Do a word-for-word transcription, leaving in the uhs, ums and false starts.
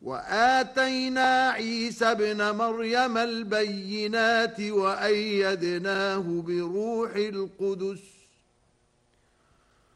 وآتينا عيسى ابن مريم البينات وأيدناه بروح القدس